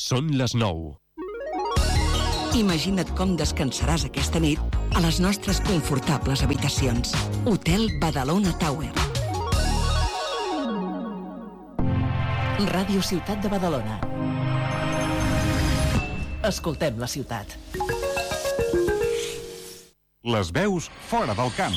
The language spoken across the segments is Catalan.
Són les 9. Imagina't com descansaràs aquesta nit a les nostres confortables habitacions. Hotel Badalona Tower. Ràdio Ciutat de Badalona. Escoltem la ciutat. Les veus fora del camp.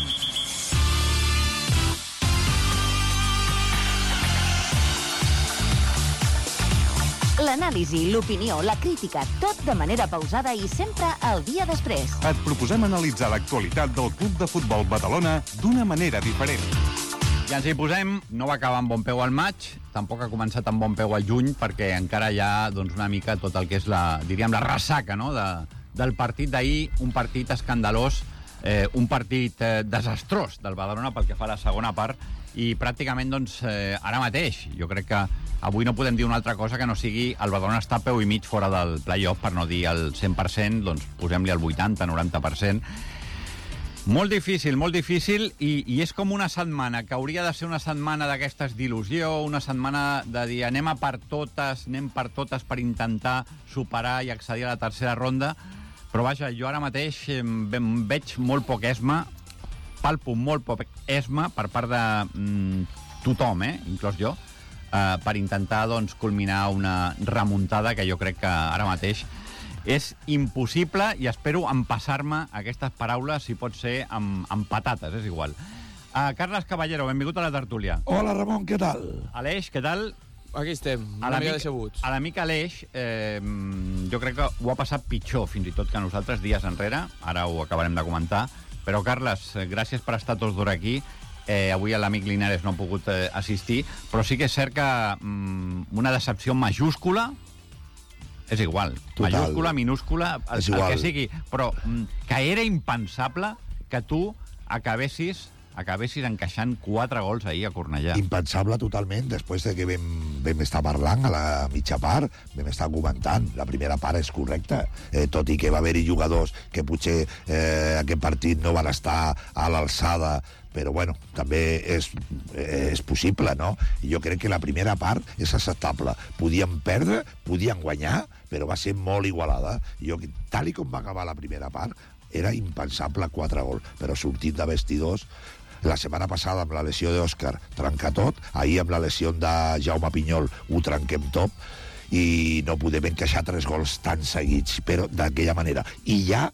L'anàlisi, l'opinió, la crítica, tot de manera pausada i sempre al dia després. Et proposem analitzar l'actualitat del Club de Futbol Badalona d'una manera diferent. Ja ens hi posem, no va acabar amb bon peu al maig, tampoc ha començat amb bon peu al juny, perquè encara hi ha doncs, una mica tot el que és la ressaca, no? del partit d'ahir, un partit escandalós, un partit desastrós del Badalona pel que fa a la segona part, i pràcticament doncs, ara mateix, jo crec que avui no podem dir una altra cosa que no sigui el Badalona està peu i mig fora del play-off, per no dir el 100%, doncs posem-li el 80-90%. Molt difícil, i és com una setmana, que hauria de ser una setmana d'aquestes d'il·lusió, una setmana de dir anem per totes per intentar superar i accedir a la tercera ronda, però vaja, jo ara mateix veig molt poc esma, palpo molt poc esma per part de tothom, inclòs jo, per intentar doncs, culminar una remuntada que jo crec que ara mateix és impossible, i espero empassar-me aquestes paraules, si pot ser, amb patates, és igual. Carles Caballero, benvingut a la tertúlia. Hola, Ramon, què tal? Aleix, què tal? Aquí estem, una mica decebuts. A l'amic Aleix, jo crec que ho ha passat pitjor, fins i tot que nosaltres, dies enrere. Ara ho acabarem de comentar. Però, Carles, gràcies per estar tots d'hora aquí. Avui l'amic Linares no ha pogut assistir, però sí que és cert que una decepció majúscula, és igual, total. Majúscula, minúscula, el que sigui, però que era impensable que tu acabessis encaixant 4 gols ahir a Cornellà. Impensable totalment, després de que vam estar parlant a la mitja part, vam estar comentant, la primera part és correcta, tot i que va haver-hi jugadors que potser aquest partit no van estar a l'alçada, però bueno, també és possible, no? I jo crec que la primera part és acceptable. Podíem perdre, podíem guanyar, però va ser molt igualada. Tal com va acabar la primera part, era impensable 4 gols, però sortint de vestidors, la setmana passada amb la lesió d'Òscar trenca tot, ahir amb la lesió de Jaume Pinyol ho trenquem tot, i no podem encaixar 3 gols tan seguits, però d'aquella manera. I ja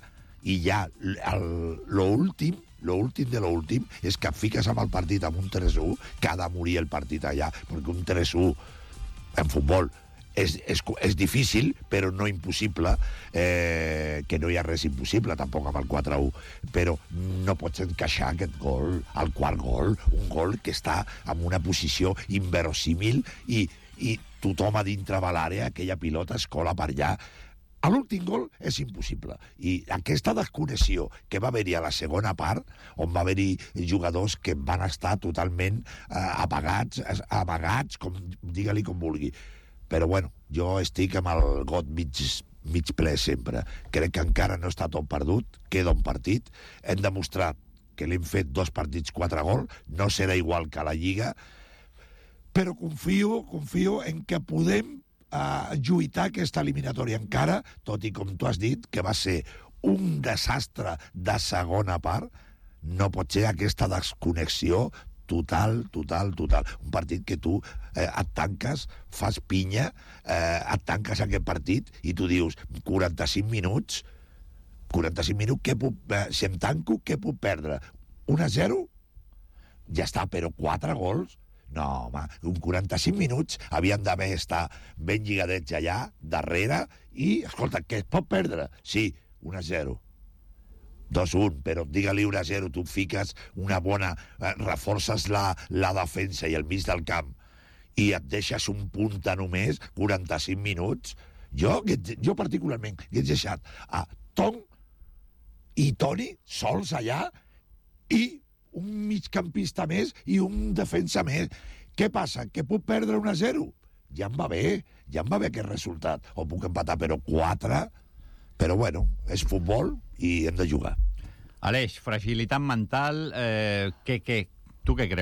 l'últim de l'últim és que et fiques amb el partit amb un 3-1, que ha de morir el partit allà, perquè un 3-1 en futbol és difícil, però no impossible, que no hi ha res impossible tampoc amb el 4-1, però no pots encaixar aquest gol, el quart gol, un gol que està en una posició inverosímil i tothom a dintre de l'àrea, aquella pilota es cola per allà. A l'últim gol és impossible. I aquesta desconnexió que va haver-hi a la segona part, on va haver-hi jugadors que van estar totalment amagats, digue-li com vulgui. Però bueno, jo estic amb el got mig ple sempre. Crec que encara no està tot perdut, queda un partit. Hem demostrat que l'hem fet 2 partits, 4 gols, no serà igual que a la Lliga, però confio en que podem lluitar aquesta eliminatòria encara, tot i com tu has dit, que va ser un desastre de segona part, no pot ser aquesta desconnexió total. Un partit que tu et tanques, fas pinya, et tanques aquest partit i tu dius 45 minuts, si em tanco, què puc perdre? 1-0? Ja està, però 4 gols? No, home, un 45 minuts havien d'haver estar ben lligadets allà, darrere, i, escolta, què es pot perdre? Sí, 1-0. 2-1, però digue-li 1-0, tu fiques una bona... reforces la defensa i el mig del camp i et deixes un punta només, 45 minuts. Jo particularment, he deixat a Tom i Toni sols allà i un migcampista més i un defensa més. Què passa? Que puc perdre 1-0? Ja em va bé aquest resultat. O puc empatar, però 4... Però bueno, és futbol i hem de jugar. Aleix, fragilitat mental, tu què creus?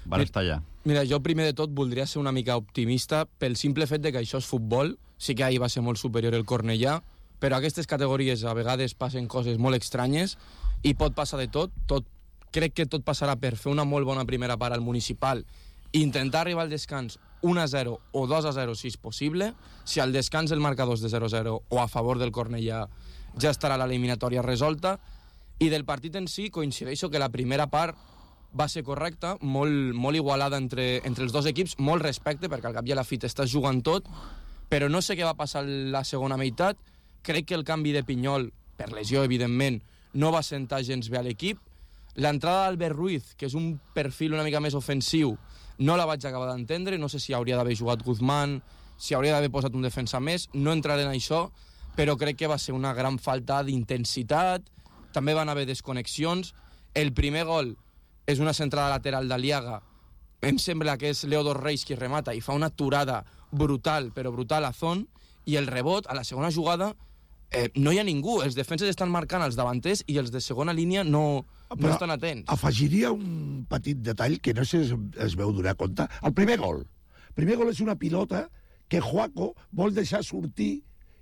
van estar allà. Mira, jo primer de tot voldria ser una mica optimista pel simple fet de que això és futbol. Sí que ahir va ser molt superior el Cornellà, però aquestes categories a vegades passen coses molt estranyes i pot passar de tot. Crec que tot passarà per fer una molt bona primera part al municipal i intentar arribar al descans 1-0 o 2-0 si és possible. Si al descans el marcador és de 0-0 o a favor del Cornellà ja estarà l'eliminatòria resolta. I del partit en si coincideixo que la primera part va ser correcta, molt igualada entre els dos equips, molt respecte, perquè al cap i a la fi t'estàs jugant tot, però no sé què va passar la segona meitat. Crec que el canvi de Pinyol, per lesió, evidentment, no va sentar gens bé a l'equip. L'entrada d'Albert Ruiz, que és un perfil una mica més ofensiu, no la vaig acabar d'entendre. No sé si hauria d'haver jugat Guzmán, si hauria d'haver posat un defensa més, no entraré en això, però crec que va ser una gran falta d'intensitat. També van haver desconnexions. El primer gol és una centrada lateral d'Aliaga. Em sembla que és Leo Dos Reis qui remata i fa una aturada brutal, però brutal a Zon, i el rebot, a la segona jugada, no hi ha ningú. Els defenses estan marcant els davanters i els de segona línia no estan atents. Afegiria un petit detall que no sé si es veu donar compte. El primer gol. El primer gol és una pilota que Juaco vol deixar sortir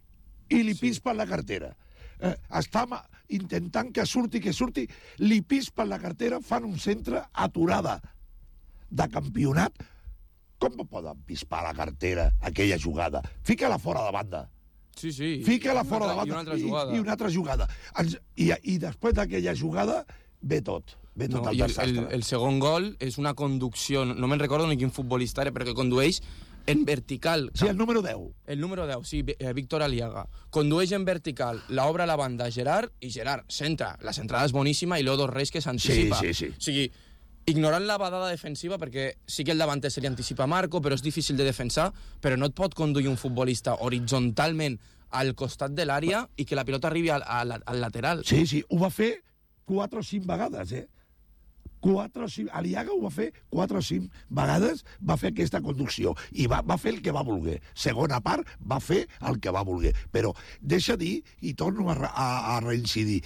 i li pispa la cartera. Està intentant que surti, li pispa la cartera, fan un centre aturada de campionat. Com poden pispar la cartera aquella jugada? Fica-la fora de banda. Sí. Fica-la fora de banda. I una altra jugada. I una altra jugada. I després d'aquella jugada ve tot. Ve tot el desastre. El segon gol és una conducció, no me'n recordo ni quin futbolista era, però que condueix en vertical. Sí, el número 10. El número 10, sí, Víctor Aliaga. Condueix en vertical, l'obre a la banda a Gerard, i Gerard centra. La centrada és boníssima i Leo Dos Reis que s'anticipa. Sí. O sigui, ignorant la badada defensiva, perquè sí que el davanter se li anticipa a Marco, però és difícil de defensar, però no et pot conduir un futbolista horitzontalment al costat de l'àrea i que la pilota arribi al lateral. Sí, ho va fer 4 o 5 vegades, 4 o 5... Aliaga ho va fer 4 o 5 vegades, va fer aquesta conducció i va fer el que va voler. Segona part, va fer el que va voler. Però deixa dir, i torno a reincidir,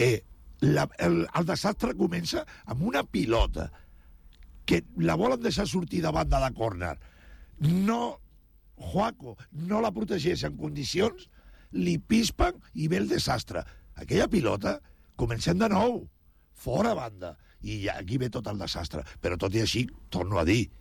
el desastre comença amb una pilota que la volen deixar sortir de banda de córner. Juaco no la protegeix en condicions, li pispen i ve el desastre. Aquella pilota, comencem de nou, fora banda. I aquí ve tot el desastre. Però tot i així, torno a dir,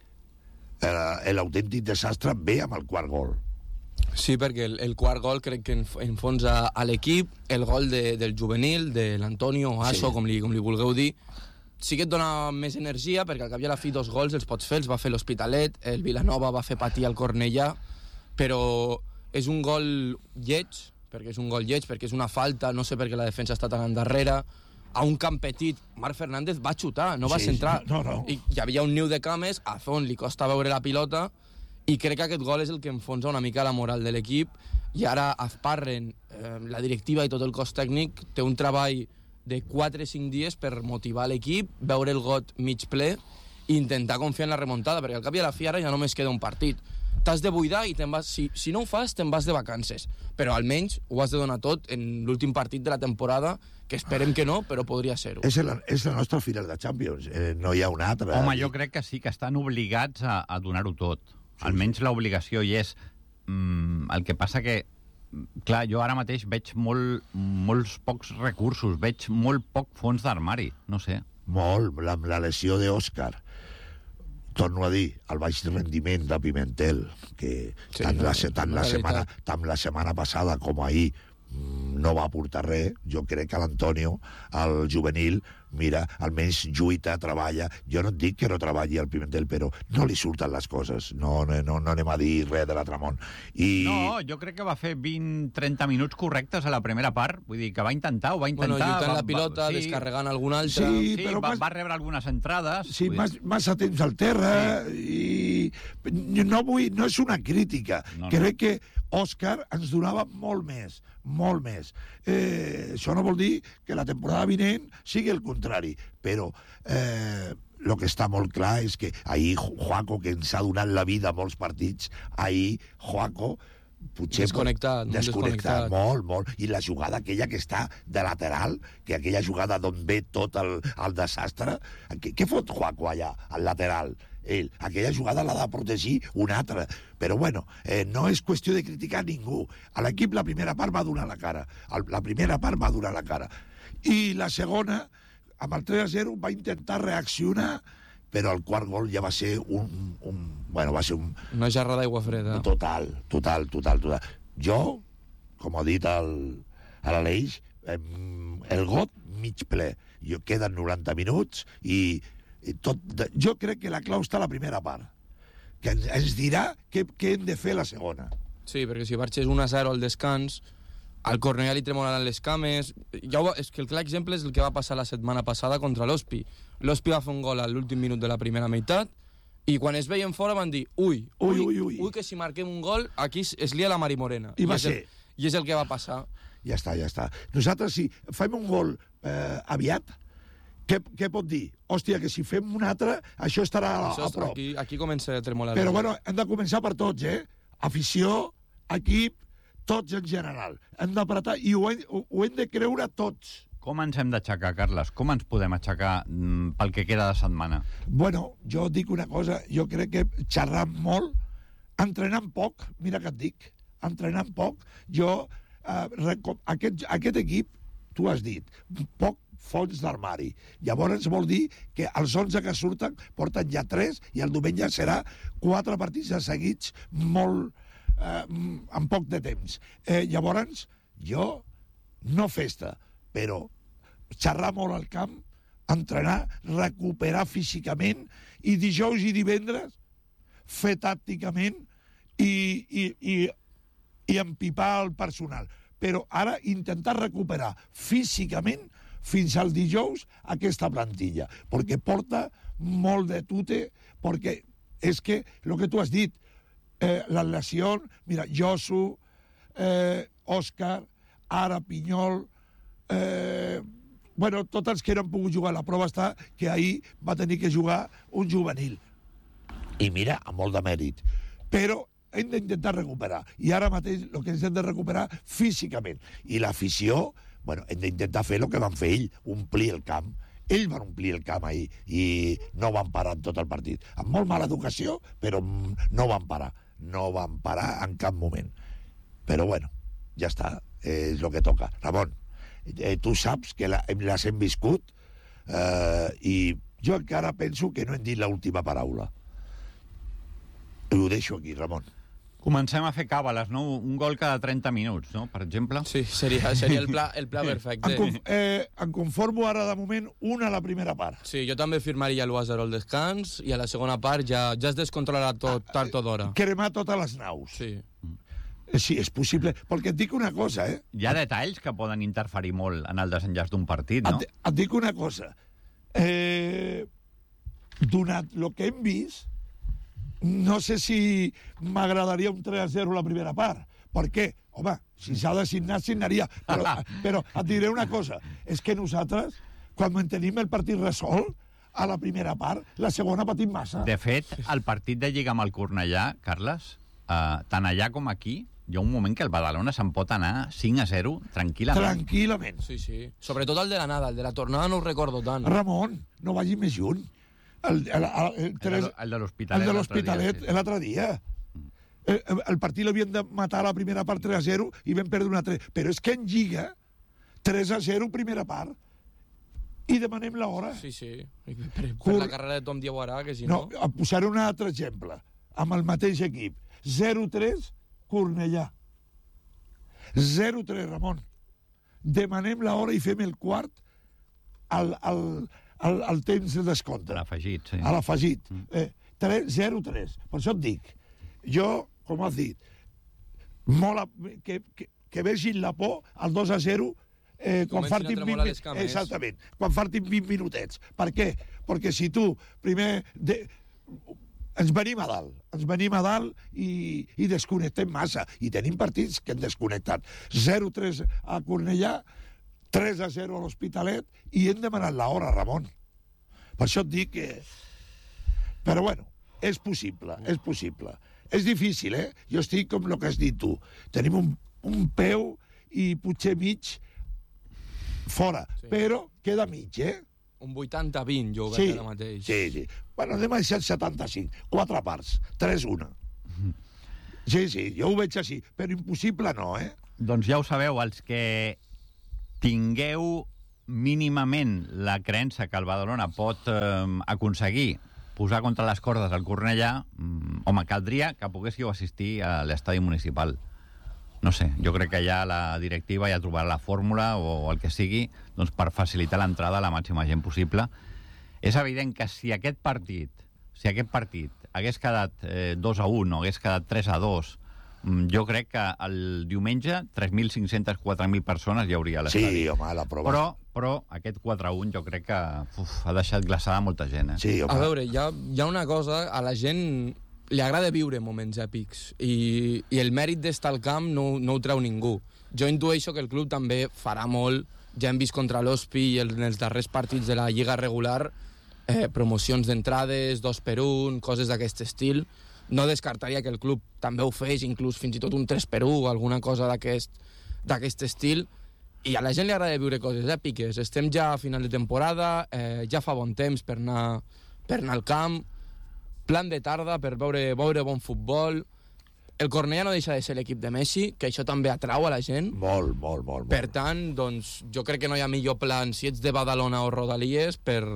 l'autèntic desastre ve amb el quart gol. Sí, perquè el quart gol crec que enfonsa a l'equip, el gol del juvenil, de l'Antonio o Asso, com li vulgueu dir, sí que et dona més energia, perquè al cap i a la fi 2 gols els pots fer, els va fer l'Hospitalet, el Vilanova va fer patir al Cornellà, però és un gol lleig, perquè és una falta, no sé per què la defensa està tan endarrere. A un camp petit, Marc Fernández va xutar, no va centrar. No. I hi havia un niu de cames, a Zon li costa veure la pilota, i crec que aquest gol és el que enfonsa una mica la moral de l'equip, i ara Azparren, la directiva i tot el cos tècnic, té un treball de 4 o 5 dies per motivar l'equip, veure el got mig ple i intentar confiar en la remuntada, perquè al cap i a la fi ara ja només queda un partit. T'has de buidar i si no ho fas, te'n vas de vacances. Però almenys ho has de donar tot en l'últim partit de la temporada, que esperem que no, però podria ser-ho. És la nostra final de Champions, no hi ha una altra. Home, jo crec que sí, que estan obligats a donar-ho tot. Almenys l'obligació hi és. El que passa que, clar, jo ara mateix veig molts pocs recursos, veig molt poc fons d'armari, no sé. Molt, la lesió d'Òscar. Torno a dir, el baix rendiment de Pimentel, que tant la setmana passada com ahir no va aportar res. Jo crec que l'Antonio, el juvenil, mira, almenys lluita, treballa. Jo no et dic que no treballi el Pimentel, però no li surten les coses. No anem a dir res de l'altre món. No, jo crec que va fer 20-30 minuts correctes a la primera part. Vull dir que va intentar. Bueno, lluitant la pilota, descarregant alguna altra. Sí, però va rebre algunes entrades. Sí, massa temps al terra. I no és una crítica. Crec que Òscar ens donava molt més. Això no vol dir que la temporada vinent sigui el contrari, però el que està molt clar és que ahir Juaco, que ens ha donat la vida a molts partits, ahir Juaco potser desconnectat, molt. I la jugada aquella que està de lateral, que aquella jugada d'on ve tot el desastre, què fot Juaco allà, al lateral? Ell, aquella jugada l'ha de protegir un altre. Però bueno, no és qüestió de criticar ningú. A l'equip la primera part va donar la cara. I la segona, amb el 3-0, va intentar reaccionar, però el quart gol ja va ser una jarra d'aigua freda. Total. Jo, com ha dit l'Aleix, el got mig ple. Queden 90 minuts i tot. Jo crec que la clau està a la primera part, que ens dirà què hem de fer la segona. Sí, perquè si marxes 1-0 al descans, al Cornellà li tremolaran les cames. És que el clar exemple és el que va passar la setmana passada contra l'Hospi. L'Hospi va fer un gol a l'últim minut de la primera meitat i quan es veien fora van dir ui, que si marquem un gol aquí es lia la Mari Morena. I va ser. I és el que va passar. Ja està. Nosaltres, si fem un gol aviat, què pot dir? Hòstia, que si fem un altre, això estarà a prop. Aquí comença a tremolar. Però bueno, hem de començar per tots, Afició, equip, tots en general. Hem d'apretar i ho hem de creure tots. Com ens hem d'aixecar, Carles? Com ens podem aixecar pel que queda de setmana? Bueno, jo dic una cosa, jo crec que xerrant molt, entrenant poc, mira que et dic, entrenant poc, jo, aquest equip, tu has dit, poc fons d'armari. Llavors vol dir que els 11 que surten porten ja 3 i el diumenge serà 4 partits seguits molt en poc de temps. Llavors, jo, no festa, però xerrar molt al camp, entrenar, recuperar físicament i dijous i divendres fer tàcticament i empipar el personal. Però ara intentar recuperar físicament fins al dijous aquesta plantilla, perquè porta molt de tute, perquè és que el que tu has dit, les lesions, mira, Josu, Òscar, ara Pinyol, bueno, tots els que no han pogut jugar. La prova està que ahir va tenir que jugar un juvenil. I mira, amb molt de mèrit. Però hem d'intentar recuperar. I ara mateix el que ens hem de recuperar físicament. I l'afició, bueno, hem d'intentar fer el que van fer ell, omplir el camp. Ells van omplir el camp ahir i no van parar en tot el partit. Amb molt mala educació, però no van parar. No van parar en cap moment. Però bueno, ja està, és el que toca. Ramon, tu saps que les hem viscut i jo encara penso que no hem dit l'última paraula. I ho deixo aquí, Ramon. Comencem a fer càbales, no? Un gol cada 30 minuts, no? Per exemple. Sí, seria el pla perfecte. Em conformo ara, de moment, una a la primera part. Sí, jo també firmaria l'1-0 al descans i a la segona part ja es descontrolarà tot tard o d'hora. Cremar totes les naus. Sí. Sí, és possible. Perquè et dic una cosa, Hi ha detalls que poden interferir molt en el desenllaç d'un partit, no? Et dic una cosa. Donat el que hem vist, no sé si m'agradaria un 3-0 la primera part. Per què? Home, si s'ha de signar, signaria. Però et diré una cosa. És que nosaltres, quan mantenim el partit resolt, a la primera part, la segona patim massa. De fet, el partit de Lliga amb el Cornellà, Carles, tant allà com aquí, hi ha un moment que el Badalona se'n pot anar 5-0 tranquil·lament. Tranquil·lament. Sí. Sobretot el de l'anada, el de la tornada no ho recordo tant. Ramon, no vagi més junt. El de l'Hospitalet l'altre dia. El partit l'havien de matar a la primera part 3-0 i vam perdre una 3. Però és que en Lliga 3-0 primera part i demanem l'hora. Sí. Per la carrera de Tom Diaguarà, que si no... No, posaré un altre exemple. Amb el mateix equip. 0-3, Cornellà. 0-3, Ramon. Demanem l'hora i fem el quart al temps de descompte. A l'afegit, sí. A l'afegit. 0-3. Per això et dic. Jo, com has dit, que vegin la por al 2-0 quan fartin 20 minuts. Exactament. Quan fartin 20 minutets. Per què? Perquè si tu primer... Ens venim a dalt i desconnectem massa. I tenim partits que hem desconnectat. 0-3 a Cornellà, 3-0 a l'Hospitalet i hem demanat l'hora, Ramon. Per això et dic que... Però bueno, és possible. és difícil, eh? Jo estic com el que has dit tu. Tenim un peu i potser mig fora, però queda mig, eh? Un 80-20, jo ho veig ara mateix. Sí. Bueno, anem a deixar 75. 4 parts, 3-1. Sí, jo ho veig així, però impossible no, eh? Doncs ja ho sabeu, els que tingueu mínimament la creença que el Badalona pot aconseguir posar contra les cordes el Cornellà, home, caldria que poguéssiu assistir a l'estadi municipal. No sé, jo crec que ja la directiva ja trobarà la fórmula o el que sigui doncs, per facilitar l'entrada a la màxima gent possible. És evident que si aquest partit hagués quedat 2-1 o hagués quedat 3-2, jo crec que el diumenge 3.500, 4.000 persones hi hauria a l'estadi. Sí, home, la prova. Però aquest 4-1 jo crec que ha deixat glaçada molta gent. Sí, home. A veure, hi ha una cosa, a la gent li agrada viure moments èpics i el mèrit d'estar al camp no ho treu ningú. Jo intueixo que el club també farà molt, ja hem vist contra l'Hospi i en els darrers partits de la Lliga regular promocions d'entrades, 2x1, coses d'aquest estil. No descartaria que el club també ho fes, inclús fins i tot un 3x1 o alguna cosa d'aquest estil. I a la gent li agrada viure coses èpiques. Estem ja a final de temporada, ja fa bon temps per anar al camp, plan de tarda per veure bon futbol. El Cornellà no deixa de ser l'equip de Messi, que això també atrau a la gent. Molt. Per tant, doncs, jo crec que no hi ha millor plan si ets de Badalona o Rodalies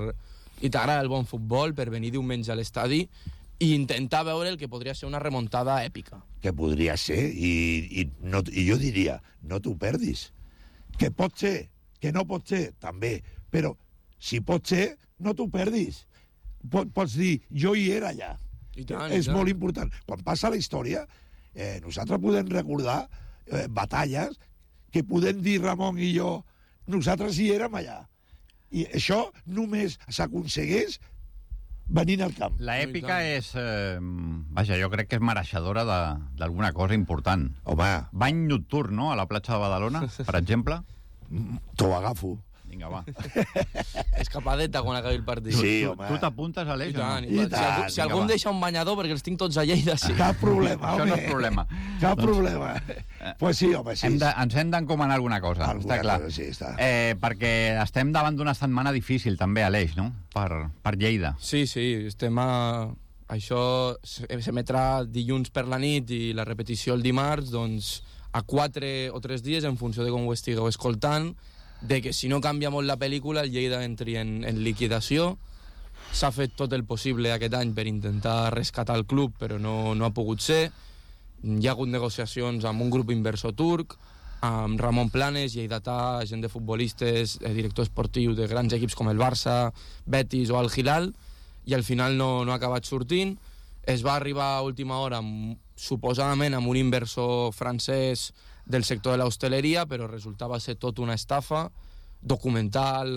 i t'agrada el bon futbol, per venir diumenge a l'estadi i intentar veure el que podria ser una remuntada èpica. Que podria ser, i jo diria, no t'ho perdis. Que pot ser, que no pot ser, també. Però si pot ser, no t'ho perdis. Pots dir, jo hi era allà. És molt important. Quan passa la història, nosaltres podem recordar batalles que podem dir Ramon i jo, nosaltres hi érem allà. I això només s'aconsegueix venint al camp. L'èpica és... vaja, jo crec que és mereixedora d'alguna cosa important. Home. Bany nocturn, no?, a la platja de Badalona, per exemple. T'ho agafo. Vinga, va. Escapadeta quan acabi el partit. Sí, home. Tu t'apuntes, Aleix? I tant. Si algú em deixa un banyador, perquè els tinc tots a Lleida, sí. Cap problema, home. Això no és problema. Cap problema. Pues sí, home, sí. Ens hem d'encomanar alguna cosa, està clar. Cosa, sí, està. Perquè estem davant d'una setmana difícil, també, Aleix, no?, per Lleida. Sí, estem a... Això s'emetrà dilluns per la nit i la repetició el dimarts, doncs a 4 o 3 dies, en funció de com ho estigueu escoltant, de que si no canvia molt la pel·lícula, el Lleida entri en liquidació. S'ha fet tot el possible aquest any per intentar rescatar el club, però no ha pogut ser. Hi ha hagut negociacions amb un grup inversor turc, amb Ramon Planes, lleidatà, gent de futbolistes, director esportiu de grans equips com el Barça, Betis o el Hilal, i al final no ha acabat sortint. Es va arribar a última hora, suposadament, amb un inversor francès del sector de l'hostaleria, però resultava ser tot una estafa documental,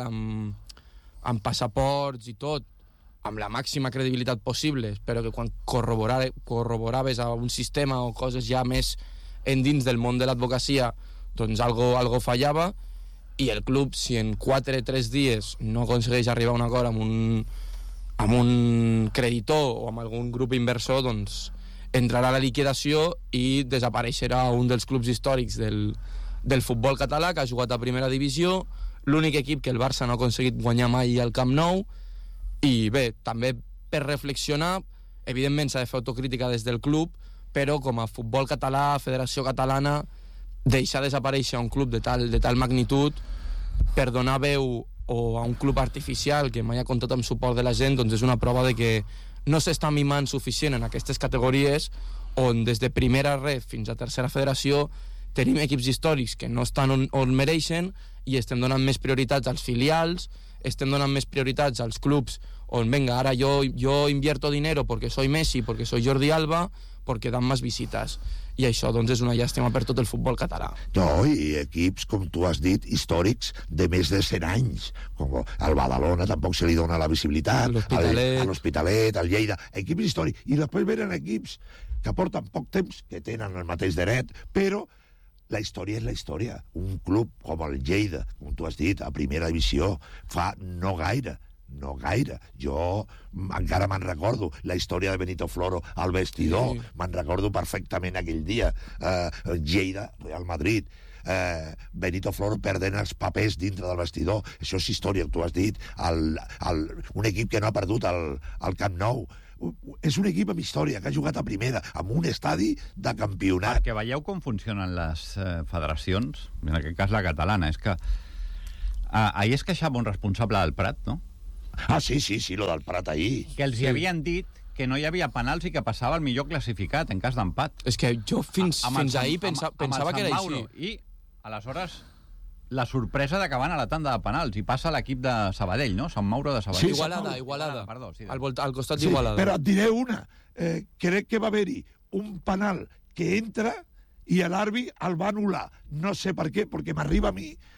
amb passaports i tot, amb la màxima credibilitat possible, però que quan corroboraves a un sistema o coses ja més endins del món de l'advocacia, doncs algo fallava, i el club, si en 4 o 3 dies no aconsegueix arribar a un acord amb un creditor o amb algun grup inversor, doncs entrarà a la liquidació i desapareixerà un dels clubs històrics del futbol català, que ha jugat a primera divisió, l'únic equip que el Barça no ha aconseguit guanyar mai al Camp Nou. I bé, també per reflexionar, evidentment s'ha de fer autocrítica des del club, però com a futbol català, Federació Catalana, deixar desaparèixer un club de tal magnitud per donar veu a un club artificial que mai ha comptat amb suport de la gent, doncs és una prova de que no s'està mimant suficient en aquestes categories, on des de primera ref fins a tercera federació tenim equips històrics que no estan on mereixen, i estem donant més prioritats als filials, estem donant més prioritats als clubs on, venga, ara yo invierto dinero porque soy Messi, porque soy Jordi Alba, porque dan más visitas. I això, doncs, és una llàstima per tot el futbol català. No, i equips, com tu has dit, històrics de més de 100 anys. Com al Badalona tampoc se li dona la visibilitat, a l'Hospitalet, al Lleida, equips històrics. I després venen equips que porten poc temps, que tenen el mateix dret, però la història és la història. Un club com el Lleida, com tu has dit, a primera divisió, fa no gaire, No gaire. Jo encara me'n recordo la història de Benito Floro al vestidor. Sí. Me'n recordo perfectament aquell dia. Lleida, Real Madrid. Benito Floro perdent els papers dintre del vestidor. Això és història, tu has dit. Un equip que no ha perdut al Camp Nou. És un equip amb història, que ha jugat a primera, amb un estadi de campionat. Perquè veieu com funcionen les federacions, en aquest cas la catalana, és que ahir es queixava un responsable del Prat, no? Ah, sí, lo del Prat ahir. Que els hi havien dit que no hi havia penals i que passava el millor classificat en cas d'empat. És que jo fins ahir pensava que era així. I, aleshores, la sorpresa d'acabar a la tanda de penals i passa l'equip de Sabadell, no? Sant Mauro de Sabadell. Sí, Igualada. Perdó, sí, al costat d'Igualada. Però et diré una. Crec que va haver-hi un penal que entra i l'àrbit el va anul·lar. No sé per què, perquè m'arriba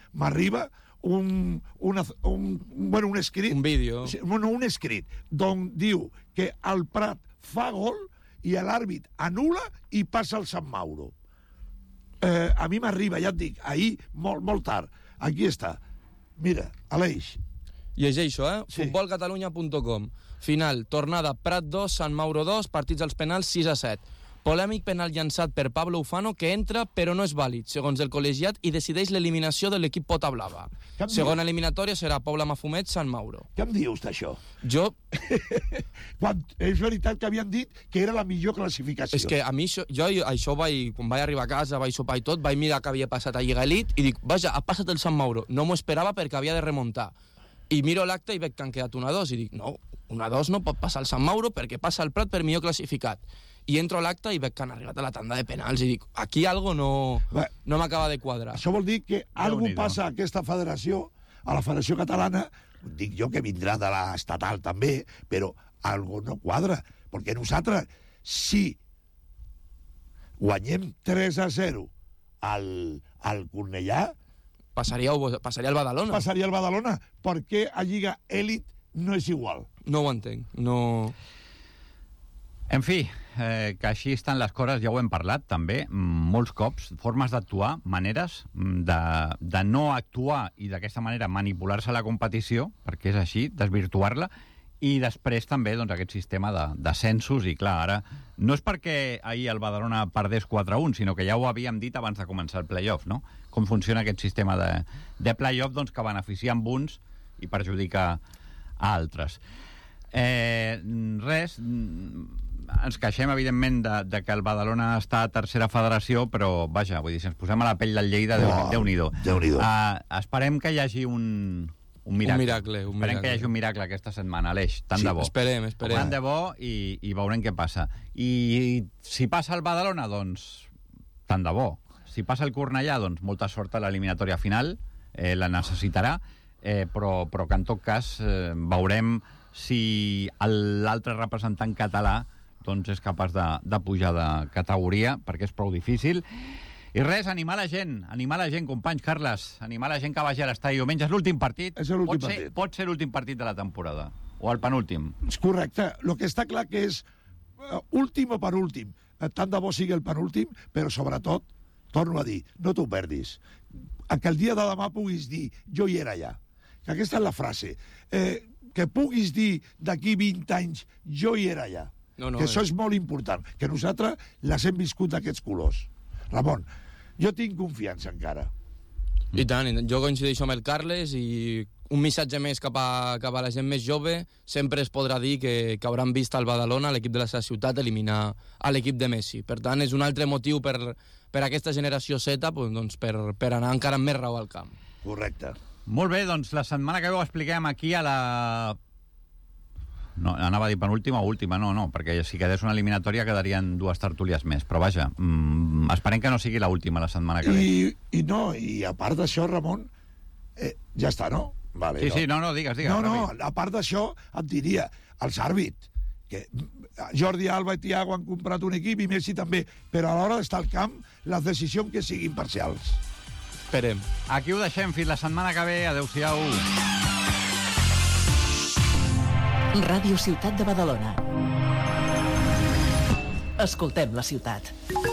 un escrit... Un vídeo. No, un escrit, d'on diu que el Prat fa gol i l'àrbit anul·la i passa al Sant Mauro. A mi m'arriba, ja et dic, ahir, molt tard. Aquí està. Mira, Aleix. Llegeixo, Sí. futbolcatalunya.com. Final, tornada Prat 2, Sant Mauro 2, partits als penals 6-7. Polèmic penal llançat per Pablo Ufano que entra però no és vàlid, segons el col·legiat, i decideix l'eliminació de l'equip Pota Blava. Segona eliminatòria serà Pobla Mafumet, Sant Mauro. Què em dius d'això? Jo... Quan és veritat que havien dit que era la millor classificació. És que a mi això quan vaig arribar a casa, vaig sopar i tot, vaig mirar què havia passat a Lliga Elite i dic, vaja, ha passat el Sant Mauro. No m'ho esperava perquè havia de remuntar. I miro l'acte i veig que han quedat 1-2 i dic, no, 1-2 no pot passar el Sant Mauro perquè passa el Prat per millor classificat. I entro a l'acte i veig que han arribat a la tanda de penals i dic, aquí algo no m'acaba de quadrar. Això vol dir que algú passa a aquesta federació, a la Federació Catalana, dic jo que vindrà de l'estatal també, però algo no quadra, perquè nosaltres, si guanyem 3-0 al Cornellà, passaria al Badalona. Passaria al Badalona. Per què a Lliga Elit no és igual? No ho entenc. No... En fi, que així estan les coses, ja ho hem parlat també, molts cops, formes d'actuar, maneres de no actuar i d'aquesta manera manipular-se la competició, perquè és així, desvirtuar-la, i després també doncs, aquest sistema de censos, i clar, ara no és perquè ahir el Badalona perdés 4-1, sinó que ja ho havíem dit abans de començar el play-off, no? Com funciona aquest sistema de play-off doncs, que beneficia amb uns i perjudica a altres. Ens queixem, evidentment, de que el Badalona està a tercera federació, però, vaja, vull dir, si ens posem a la pell del Lleida, Déu-n'hi-do. Esperem que hi hagi un miracle. Esperem que hi hagi un miracle aquesta setmana, Aleix, tant de bo. Esperem. Tant de bo i veurem què passa. I si passa el Badalona, doncs, tant de bo. Si passa el Cornellà, doncs, molta sort a l'eliminatòria final, la necessitarà, però que en tot cas veurem si l'altre representant català doncs és capaç de pujar de categoria, perquè és prou difícil. I res, animar la gent, companys, Carles, animar la gent que vagi a l'estadi diumenge. És l'últim partit. És l'últim partit. Pot ser l'últim partit de la temporada, o el penúltim. És correcte. El que està clar que és últim o penúltim. Tant de bo sigui el penúltim, però sobretot, torno a dir, no t'ho perdis. Que el dia de demà puguis dir, jo hi era allà. Que aquesta és la frase. Que puguis dir d'aquí 20 anys, jo hi era allà. Que això és molt important, que nosaltres les hem viscut d'aquests colors. Ramon, jo tinc confiança encara. I tant, jo coincideixo amb el Carles i un missatge més cap a la gent més jove. Sempre es podrà dir que hauran vist al Badalona, l'equip de la seva ciutat, eliminar a l'equip de Messi. Per tant, és un altre motiu per aquesta generació Z doncs, per anar encara amb més raó al camp. Correcte. Molt bé, doncs la setmana que ve ho expliquem aquí a la... No, anava a dir penúltima o última, no, perquè si quedés una eliminatòria quedarien 2 tertúlies més, però vaja, esperem que no sigui l'última la setmana que ve. I a part d'això, Ramon, ja està, no? Vale, sí, digues. No, a part d'això, et diria, els àrbits, que Jordi Alba i Thiago han comprat un equip i Messi també, però a l'hora d'estar al camp, les decisions que siguin parcials. Esperem. Aquí ho deixem, fins la setmana que ve. Adéu-siau. Ràdio Ciutat de Badalona. Escoltem la ciutat.